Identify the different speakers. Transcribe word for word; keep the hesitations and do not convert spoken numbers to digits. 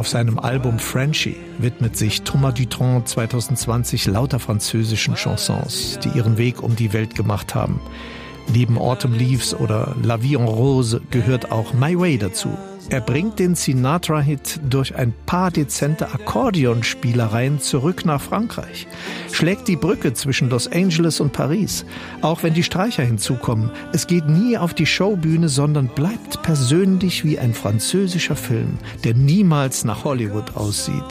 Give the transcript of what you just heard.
Speaker 1: Auf seinem Album Frenchy widmet sich Thomas Dutronc zwanzig zwanzig lauter französischen Chansons, die ihren Weg um die Welt gemacht haben. Neben Autumn Leaves oder La Vie en Rose gehört auch My Way dazu. Er bringt den Sinatra-Hit durch ein paar dezente Akkordeonspielereien zurück nach Frankreich, schlägt die Brücke zwischen Los Angeles und Paris, auch wenn die Streicher hinzukommen. Es geht nie auf die Showbühne, sondern bleibt persönlich wie ein französischer Film, der niemals nach Hollywood aussieht.